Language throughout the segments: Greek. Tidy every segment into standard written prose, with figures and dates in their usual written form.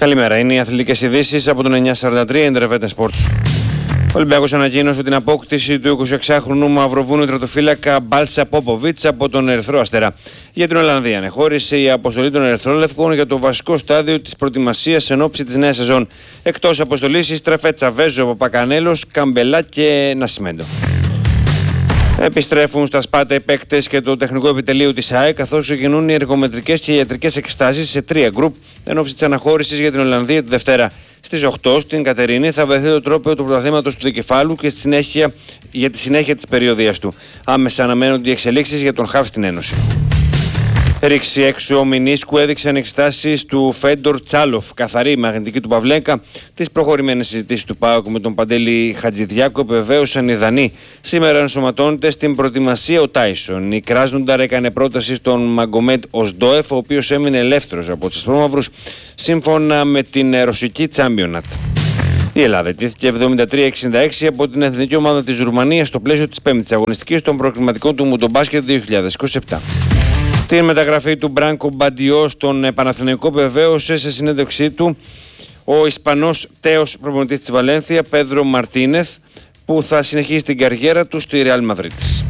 Καλημέρα, είναι οι αθλητικές ειδήσεις από τον 943 Intervetten Sports. Ο Ολυμπιακός ανακοίνωσε την απόκτηση του 26χρονου Μαυροβούνου τερματοφύλακα Μπάλτσα Πόποβιτς από τον Ερυθρό Αστέρα. Για την Ολλανδία ανεχώρησε η αποστολή των Ερυθρόλευκων για το βασικό στάδιο της προετοιμασίας εν ώψη της νέας σεζόν. Εκτός αποστολής η Στρεφέτσα Βέζο, Παπακανέλος, Καμπελά και Νασιμέντο. Επιστρέφουν στα Σπάτα οι παίκτες και το τεχνικό επιτελείο της ΑΕ, καθώς ξεκινούν οι εργομετρικές και ιατρικές εξετάσεις σε 3 γκρουπ εν ώψη της αναχώρησης για την Ολλανδία τη Δευτέρα. Στις 8 στην Κατερίνη θα βρεθεί το τρόπαιο του πρωταθλήματος του Δικεφάλου και για τη συνέχεια της περιοδίας του. Άμεσα αναμένονται οι εξελίξεις για τον ΧΑΒ στην Ένωση. Ρίξη έξω ο Μινίσκου έδειξαν εξετάσεις του Φέντορ Τσάλοφ, καθαρή μαγνητική του Παυλέκα. Τις προχωρημένες συζητήσεις του ΠΑΟΚ με τον Παντέλη Χατζηδιάκο επιβεβαίωσαν οι Δανείοι. Σήμερα ενσωματώνεται στην προετοιμασία ο Τάισον. Η Κράσνονταρ έκανε πρόταση στον Μαγκομέντ Οσντόεφ, ο οποίος έμεινε ελεύθερος από τους Ασπρόμαυρους, σύμφωνα με την ρωσική Τσάμπιονατ. Η Ελλάδα ετήθηκε 73-66 από την εθνική ομάδα της Ρουμανίας στο πλαίσιο της 5ης αγωνιστικής των προκριματικών του Μουντομπάσκετ 2027. Την μεταγραφή του Μπράνκο Μπαντιό στον Παναθηναϊκό βεβαίωσε σε συνέντευξή του ο Ισπανός τέος προπονητής της Βαλένθια, Πέδρο Μαρτίνεθ, που θα συνεχίσει την καριέρα του στη Ρεάλ Μαδρίτης.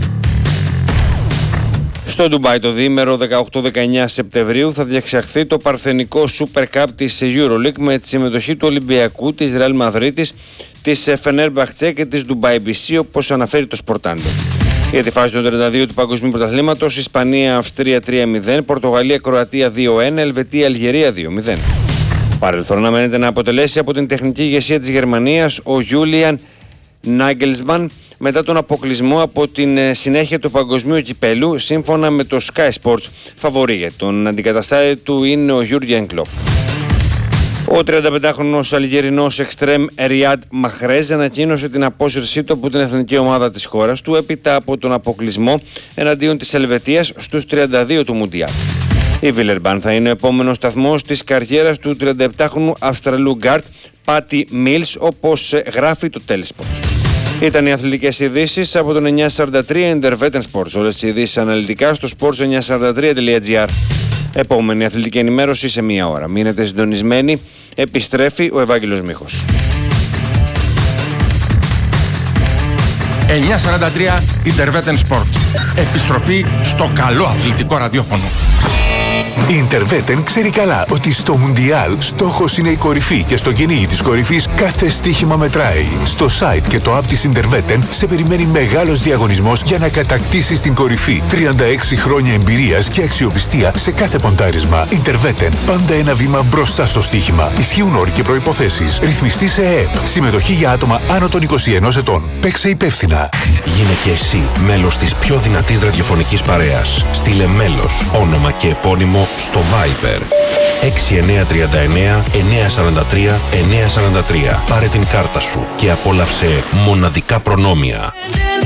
Στο Ντουμπάι το διήμερο 18-19 Σεπτεμβρίου θα διεξαχθεί το παρθενικό Super Cup της EuroLeague με τη συμμετοχή του Ολυμπιακού, της Ρεάλ Μαδρίτης, της Φενέρμπαχτσε και της Ντουμπάι BC, όπως αναφέρει το Σπορτάντο. Για τη φάση των 32 του Παγκοσμίου Πρωταθλήματος, Ισπανία-Αυστρία 3-0, Πορτογαλία-Κροατία 2-1, Ελβετία-Αλγερία 2-0. Παρελθόν αναμένεται να αποτελέσει από την τεχνική ηγεσία της Γερμανίας ο Γιούλιαν Νάγκελσμαν μετά τον αποκλεισμό από την συνέχεια του Παγκοσμίου Κυπέλου, σύμφωνα με το Sky Sports. Φαβορί για τον αντικαταστάτη του είναι ο Γιούργεν Κλοπ. Ο 35χρονος Αλγερινός εξτρέμ Ριάντ Μαχρέζ ανακοίνωσε την απόσυρσή του από την εθνική ομάδα της χώρας του έπειτα από τον αποκλεισμό εναντίον της Ελβετίας στους 32 του Μουντιάλ. Η Βίλερμπαν θα είναι ο επόμενος σταθμός της καριέρας του 37χρονου Αυστραλού γκάρτ Πάτι Μίλς, όπως γράφει το Telesport. Ήταν οι αθλητικές ειδήσεις από τον 943 Intervetten Sports. Όλες οι ειδήσεις αναλυτικά στο sports943.gr. Επόμενη αθλητική ενημέρωση σε 1 ώρα. Μείνετε συντονισμένοι. Επιστρέφει ο Ευάγγελος Μίχος. 943 Intervetten Sports. Επιστροφή στο καλό αθλητικό ραδιόφωνο. Η Intervetten ξέρει καλά ότι στο Μουντιάλ στόχος είναι η κορυφή και στο κυνήγι της κορυφής κάθε στοίχημα μετράει. Στο site και το app της Intervetten σε περιμένει μεγάλος διαγωνισμός για να κατακτήσεις την κορυφή. 36 χρόνια εμπειρίας και αξιοπιστία σε κάθε ποντάρισμα. Intervetten, πάντα ένα βήμα μπροστά στο στοίχημα. Ισχύουν όροι και προϋποθέσεις. Ρυθμιστή σε ΕΕΠ. Συμμετοχή για άτομα άνω των 21 ετών. Παίξε υπεύθυνα. Γίνε και εσύ μέλος της πιο δυνατής ραδιοφωνικής παρέας. Στείλε μέλος, όνομα και επώνυμο στο Viber 6939 943 943. Πάρε την κάρτα σου και απόλαυσε μοναδικά προνόμια.